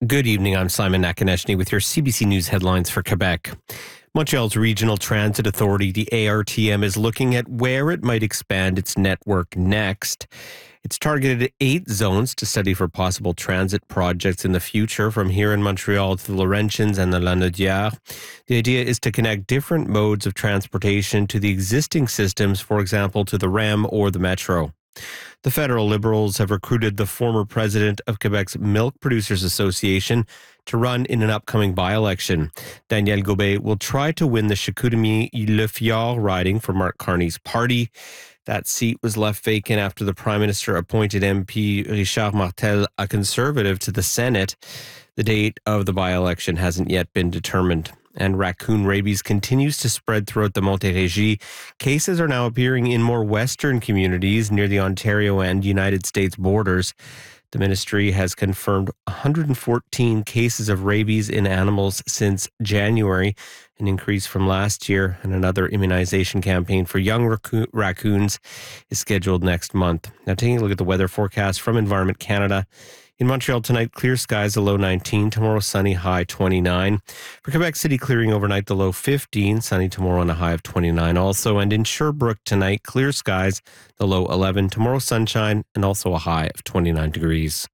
Good evening. I'm Simon Nakonechny with your CBC News headlines for Quebec. Montreal's Regional Transit Authority, the ARTM, is looking at where it might expand its network next. It's targeted 8 zones to study for possible transit projects in the future from here in Montreal to the Laurentians and the Lanaudière. The idea is to connect different modes of transportation to the existing systems, for example, to the REM or the Metro. The federal Liberals have recruited the former president of Quebec's Milk Producers Association to run in an upcoming by-election. Danielle Gobet will try to win the Chicoutimi-Le Fjord riding for Mark Carney's party. That seat was left vacant after the Prime Minister appointed MP Richard Martel, a Conservative, to the Senate. The date of the by-election hasn't yet been determined. And raccoon rabies continues to spread throughout the Montérégie. Cases are now appearing in more western communities near the Ontario and United States borders. The ministry has confirmed 114 cases of rabies in animals since January, an increase from last year, and another immunization campaign for young raccoons is scheduled next month. Now, taking a look at the weather forecast from Environment Canada. In Montreal tonight, clear skies, a low 19. Tomorrow, sunny, high 29. For Quebec City, clearing overnight, the low 15. Sunny tomorrow and a high of 29 also. And in Sherbrooke tonight, clear skies, the low 11. Tomorrow, sunshine, and also a high of 29 degrees.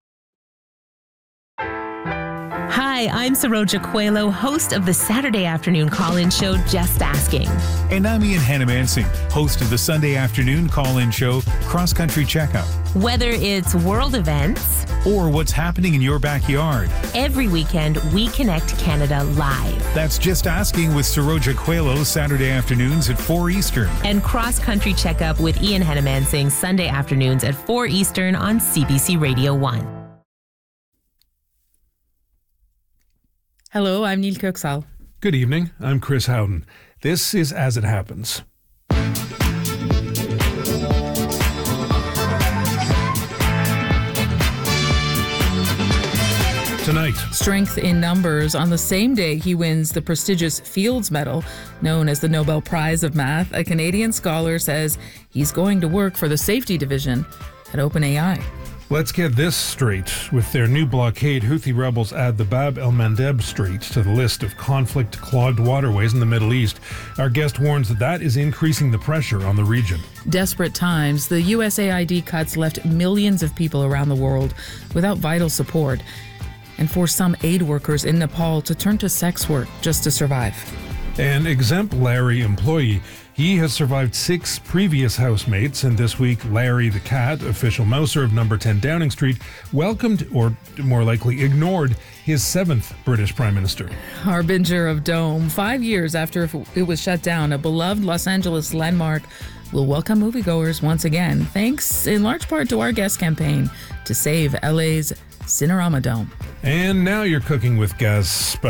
Hi, I'm Saroja Coelho, host of the Saturday afternoon call-in show, Just Asking. And I'm Ian Hannamansing, host of the Sunday afternoon call-in show, Cross Country Checkup. Whether it's world events or what's happening in your backyard, every weekend we connect Canada live. That's Just Asking with Saroja Coelho, Saturday afternoons at 4 Eastern. And Cross Country Checkup with Ian Hannamansing, Sunday afternoons at 4 Eastern on CBC Radio 1. Hello, I'm Neil Kirksall. Good evening, I'm Chris Howden. This is As It Happens. Tonight, Strength in numbers. On the same day he wins the prestigious Fields Medal, known as the Nobel Prize of Math, a Canadian scholar says he's going to work for the safety division at OpenAI. Let's get this straight. With their new blockade, Houthi rebels add the Bab el-Mandeb Strait to the list of conflict-clogged waterways in the Middle East. Our guest warns that is increasing the pressure on the region. Desperate times, the USAID cuts left millions of people around the world without vital support, and forced some aid workers in Nepal to turn to sex work just to survive. An exempt Larry employee. He has survived 6 previous housemates, and this week Larry the cat, official mouser of number 10 Downing Street, welcomed, or more likely ignored, his 7th British Prime Minister. Harbinger of Dome. 5 years after it was shut down, a beloved Los Angeles landmark will welcome moviegoers once again, thanks in large part to our guest campaign to save LA's Cinerama Dome. And now you're cooking with gas.